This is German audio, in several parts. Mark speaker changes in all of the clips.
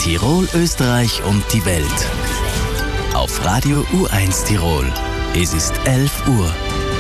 Speaker 1: Tirol, Österreich und die Welt. Auf Radio U1 Tirol. Es ist 11 Uhr.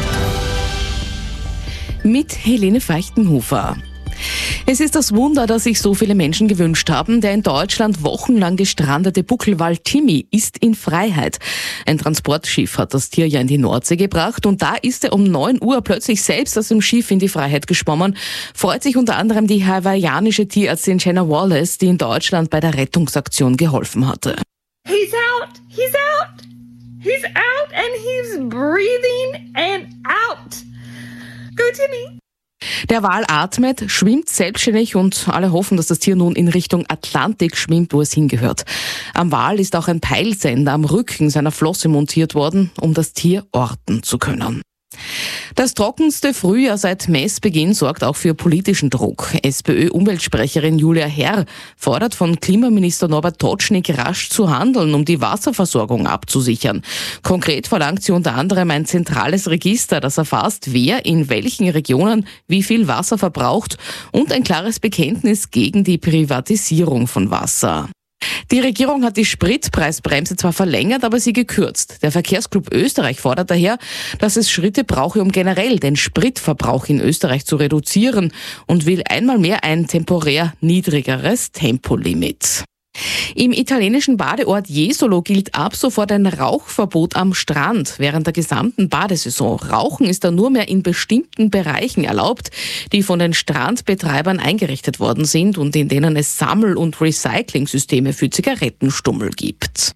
Speaker 2: Mit Helene Feichtenhofer. Es ist das Wunder, das sich so viele Menschen gewünscht haben. Der in Deutschland wochenlang gestrandete Buckelwal Timmy ist in Freiheit. Ein Transportschiff hat das Tier ja in die Nordsee gebracht und da ist er um 9 Uhr plötzlich selbst aus dem Schiff in die Freiheit geschwommen. Freut sich unter anderem die hawaiianische Tierärztin Jenna Wallace, die in Deutschland bei der Rettungsaktion geholfen hatte.
Speaker 3: He's out! He's out! He's out and he's breathing and out! Go Timmy!
Speaker 2: Der Wal atmet, schwimmt selbstständig und alle hoffen, dass das Tier nun in Richtung Atlantik schwimmt, wo es hingehört. Am Wal ist auch ein Peilsender am Rücken seiner Flosse montiert worden, um das Tier orten zu können. Das trockenste Frühjahr seit Messbeginn sorgt auch für politischen Druck. SPÖ-Umweltsprecherin Julia Herr fordert von Klimaminister Norbert Totschnig rasch zu handeln, um die Wasserversorgung abzusichern. Konkret verlangt sie unter anderem ein zentrales Register, das erfasst, wer in welchen Regionen wie viel Wasser verbraucht und ein klares Bekenntnis gegen die Privatisierung von Wasser. Die Regierung hat die Spritpreisbremse zwar verlängert, aber sie gekürzt. Der Verkehrsclub Österreich fordert daher, dass es Schritte brauche, um generell den Spritverbrauch in Österreich zu reduzieren und will einmal mehr ein temporär niedrigeres Tempolimit. Im italienischen Badeort Jesolo gilt ab sofort ein Rauchverbot am Strand während der gesamten Badesaison. Rauchen ist dann nur mehr in bestimmten Bereichen erlaubt, die von den Strandbetreibern eingerichtet worden sind und in denen es Sammel- und Recyclingsysteme für Zigarettenstummel gibt.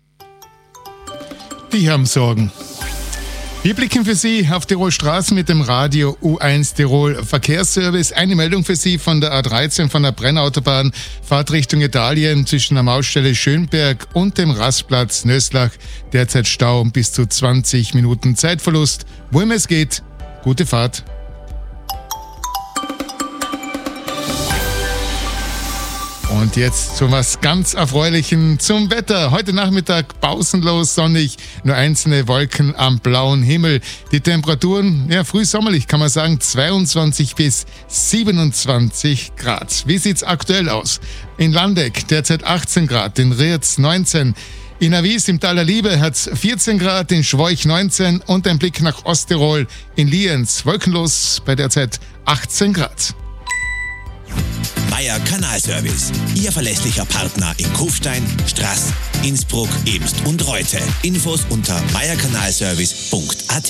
Speaker 4: Die haben Sorgen. Wir blicken für Sie auf Tirol Straßen mit dem Radio U1 Tirol Verkehrsservice. Eine Meldung für Sie von der A13 von der Brennautobahn. Fahrt Richtung Italien zwischen der Mautstelle Schönberg und dem Rastplatz Nöslach. Derzeit Stau bis zu 20 Minuten Zeitverlust. Wohin es geht, gute Fahrt. Und jetzt zu was ganz Erfreulichem, zum Wetter. Heute Nachmittag pausenlos sonnig, nur einzelne Wolken am blauen Himmel. Die Temperaturen, frühsommerlich kann man sagen, 22 bis 27 Grad. Wie sieht's aktuell aus? In Landeck derzeit 18 Grad, in Rietz 19, in Avis im Tal der Liebe hat's 14 Grad, in Schwoich 19 und ein Blick nach Osttirol in Lienz. Wolkenlos bei derzeit 18 Grad.
Speaker 5: Meier Kanalservice. Ihr verlässlicher Partner in Kufstein, Straß, Innsbruck, Ebst und Reute. Infos unter meierkanalservice.at.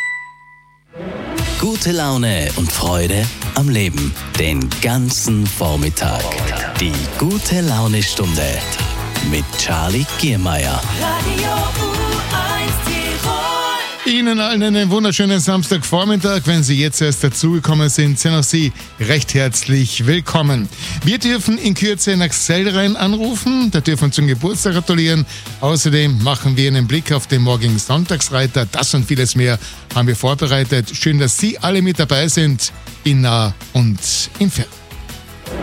Speaker 1: Gute Laune und Freude am Leben. Den ganzen Vormittag. Die gute Laune-Stunde mit Charlie Giermeier.
Speaker 6: Radio U1 Tirol.
Speaker 4: Ihnen allen einen wunderschönen Samstagvormittag. Wenn Sie jetzt erst dazugekommen sind, sind auch Sie recht herzlich willkommen. Wir dürfen in Kürze nach Sellrhein anrufen, da dürfen wir zum Geburtstag gratulieren. Außerdem machen wir einen Blick auf den morgigen Sonntagsreiter. Das und vieles mehr haben wir vorbereitet. Schön, dass Sie alle mit dabei sind, in nah und in fern.